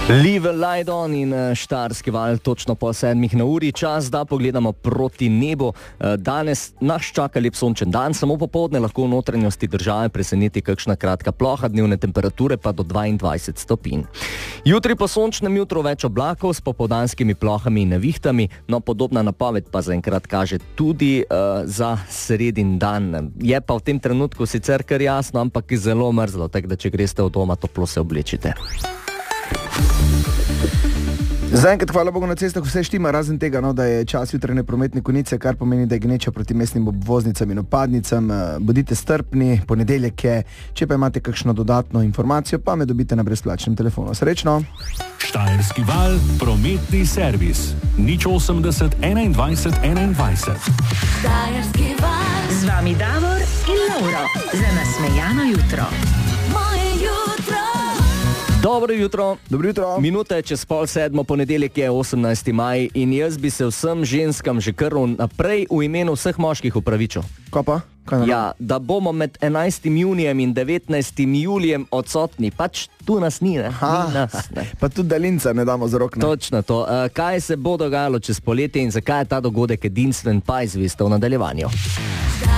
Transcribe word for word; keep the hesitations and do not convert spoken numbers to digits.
Live Light On in Štajerski val točno po sedmih na uri. Čas, da pogledamo proti nebu. Danes nas čaka lep sončen dan, samo popoldne lahko v notranjosti države preseneti kakšna kratka ploha, dnevne temperature pa do dvaindvajset stopinj. Jutri po sončnem jutru več oblakov s popoldanskimi plohami in nevihtami, no podobna napoved pa zaenkrat kaže tudi uh, za sredin dan. Je pa v tem trenutku sicer kar jasno, ampak zelo mrzlo, tako da če greste od doma, toplo se oblečite. Zaenkrat, hvala Bogu, na cestah vse štima, razen tega, no, da je čas jutrajne prometne konice, kar pomeni, da je gneča proti mestnim obvoznicam in opadnicam. Bodite strpni, ponedeljek je, če pa imate kakšno dodatno informacijo, pa me dobite na brezplačnem telefonu. Srečno! Štajerski val, prometni servis. nič osemdeset enaindvajset enaindvajset. Štajerski val. Z vami Davor in Lauro. Za nasmejano jutro. Moje jutro. Dobro jutro. Dobro jutro. Minuta je čez pol sedmo, ponedeljek je osemnajsti maj in jaz bi se vsem ženskam že kar naprej v imenu vseh moških upravičil. Kaj pa? Kaj ja, da bomo med enajstim junijem in devetnajstim julijem odsotni. Pač tu nas ni, ne? Aha, ni nas, ne. Pa tudi daljinca ne damo z rok, ne? Točno to. Uh, kaj se bo dogajalo čez poletje in zakaj je ta dogodek edinstven, pa izveste v nadaljevanju.